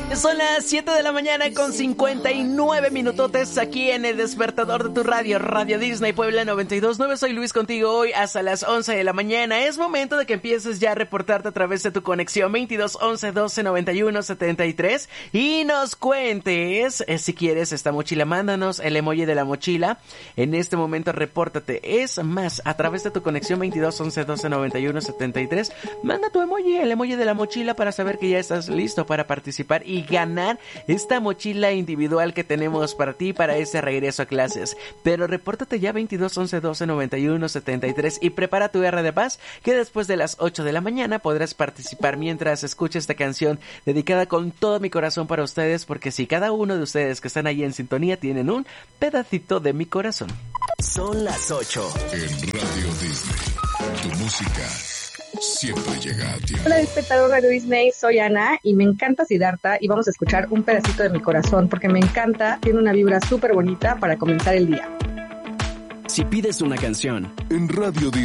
Son las 7 de la mañana con 59 minutotes aquí en el despertador de tu radio, Radio Disney Puebla 92.9. Soy Luis contigo hoy hasta las 11 de la mañana. Es momento de que empieces ya a reportarte a través de tu conexión 22 11 12 91 73 y nos cuentes si quieres esta mochila. Mándanos el emoji de la mochila. En este momento repórtate. Es más, a través de tu conexión 22 11 12 91 73, manda tu emoji, el emoji de la mochila, para saber que ya estás listo para participar y ganar esta mochila individual que tenemos para ti para ese regreso a clases. Pero repórtate ya 22 11 12 91 73 y prepara tu R de paz, que después de las 8 de la mañana podrás participar mientras escuches esta canción dedicada con todo mi corazón para ustedes, porque si cada uno de ustedes que están ahí en sintonía tienen un pedacito de mi corazón. Son las 8 en Radio Disney. Tu música siempre llega a ti. Hola, despertador Radio Disney, soy Ana y me encanta Siddhartha y vamos a escuchar un pedacito de mi corazón porque me encanta, tiene una vibra súper bonita para comenzar el día. Si pides una canción en Radio Disney